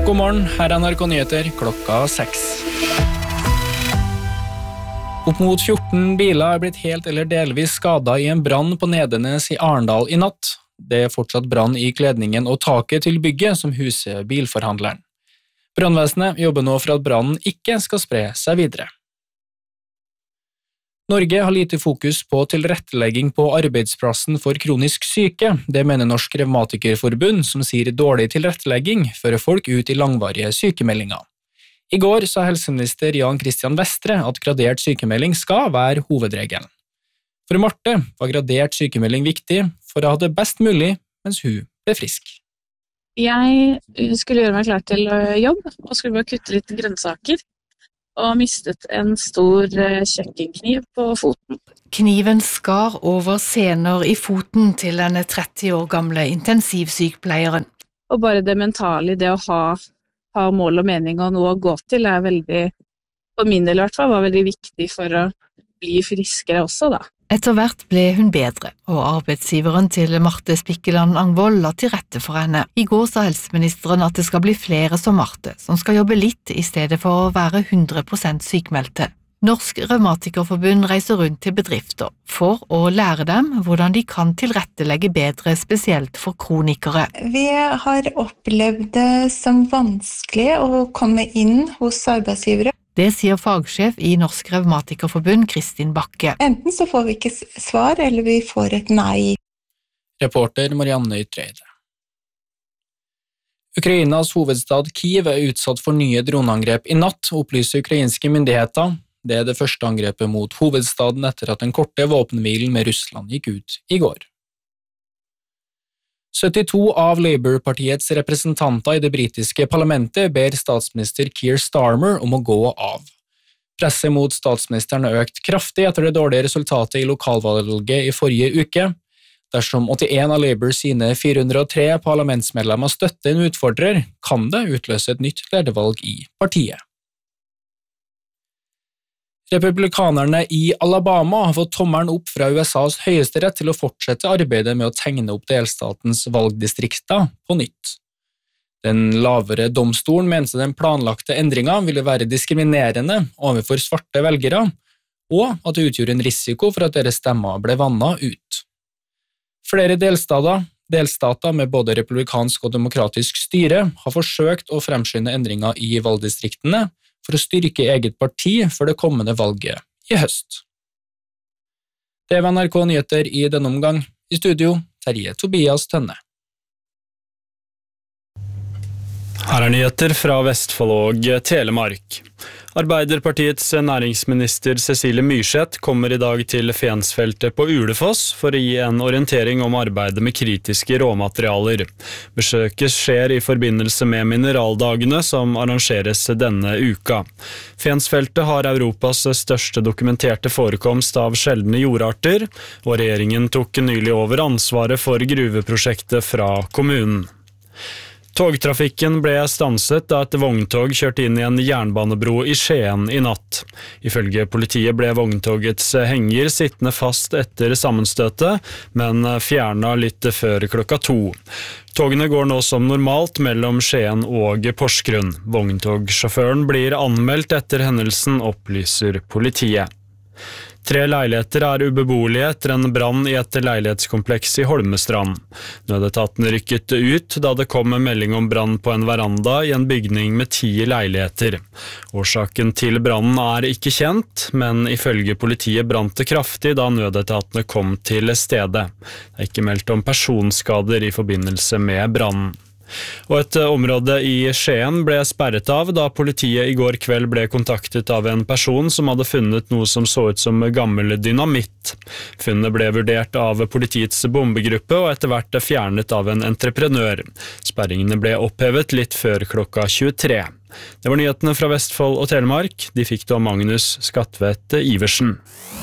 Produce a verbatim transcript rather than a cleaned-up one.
God morgen, her er N R K Nyheter klokka seks. Opp mot fjorten biler er blitt helt eller delvis skadet i en brann på Nedenes i Arendal i natt. Det er fortsatt brann i kledningen og taket til bygget som huser bilforhandleren. Brannvesenet jobber nå for at brannen ikke skal spre seg videre. Norge har lite fokus på tilrettelegging på arbeidsplassen for kronisk syke. Det mener Norsk Revmatikerforbund, som sier dårlig tilrettelegging fører folk ut i langvarige sykemeldinger. I går sa helseminister Jan Christian Vestre at gradert sykemelding skal være hovedregelen. For Marte var gradert sykemelding viktig for å ha det best mulig mens hun ble frisk. Jeg skulle gjøre meg klar til jobb og skulle bare kutte litt grønnsaker. Og mistet en stor kjøkkenkniv på foten. Kniven skar over sener i foten til den tretti år gamle intensivsykepleieren. Og bare det mentale, det å ha, ha mål og mening og noe å gå til, er veldig, på min del i hvert fall, var veldig viktig for å bli friskere også da. Etter hvert ble hun bedre, og arbeidsgiveren til Marte Spikkeland Angvold la til rette for henne. I går sa helseministeren at det skal bli flere som Marte, som skal jobbe litt i stedet for å være hundre prosent sykmeldte. Norsk Revmatikerforbund reiser rundt til bedrifter for å lære dem hvordan de kan tilrettelegge bedre, spesielt for kronikere. Vi har opplevd det som vanskelig å komme inn hos arbeidsgivere. Det sier fagsjef i Norsk Revmatikerforbund, Kristin Bakke. Enten så får vi ikke svar, eller vi får et nei. Reporter Marianne Ytreide. Ukrainas hovedstad Kyiv er utsatt for nye droneangrep i natt, opplyser ukrainske myndigheter. Det er det første angrepet mot hovedstaden etter at den korte våpenhvilen med Russland gikk ut i går. syttito av Labour-partiets representanter i det britiske parlamentet ber statsminister Keir Starmer om å gå av. Presset mot statsministeren har økt kraftig etter det dårlige resultatet i lokalvalget i forrige uke. Dersom åttien av Labour sine fire hundre og tre parlamentsmedlemmer støtter en utfordrer, kan det utløse et nytt ledervalg i partiet. Republikanerne i Alabama har fått tommelen opp fra U S A's høyesterett til å fortsette arbeidet med å tegne opp delstatens valgdistrikter på nytt. Den lavere domstolen mente den planlagte endringen ville være diskriminerende overfor svarte velgere, og at det utgjorde en risiko for at deres stemmer ble vannet ut. Flere delstater, delstater med både republikansk og demokratisk styre har forsøkt å fremskynde endringer i valgdistriktene, for å styrke eget parti for det kommende valget i høst. Det var N R K Nyheter i denne omgang. I studio, Terje Tobias Tønne. Her er nyheter fra Vestfold og Telemark. Arbeiderpartiets næringsminister Cecilie Myrseth kommer i dag til Fensfeltet på Ulefoss for å gi en orientering om arbeidet med kritiske råmaterialer. Besøket skjer i forbindelse med mineraldagene som arrangeres denne uka. Fensfeltet har Europas største dokumenterte forekomst av sjeldne jordarter, og regjeringen tok nylig over ansvaret for gruveprosjektet fra kommunen. Togtrafikken ble stanset da et vogntog kjørte inn i en jernbanebro i Skien i natt. Ifølge politiet ble vogntogets henger sittende fast etter sammenstøtet, men fjernet litt før klokka to. Togene går nå som normalt mellom Skien og Porsgrunn. Vogntogsjåføren blir anmeldt etter hendelsen, opplyser politiet. Tre leiligheter er ubeboelige etter en brann i et leilighetskompleks i Holmestrand. Nødetaten rykket ut da det kom en melding om brann på en veranda i en bygning med ti leiligheter. Årsaken til brannen er ikke kjent, men ifølge politiet brant det kraftig da nødetatene kom til stedet. Det er ikke meldt om personskader i forbindelse med brannen. Og et område i Skien ble sperret av da politiet i går kveld ble kontaktet av en person som hadde funnet noe som så ut som gammel dynamitt. Funnet ble vurdert av politiets bombegruppe og etter hvert fjernet av en entreprenør. Sperringene ble opphevet litt før klokka tjuetre. Det var nyhetene fra Vestfold og Telemark. De fikk da Magnus Skatvedt Iversen.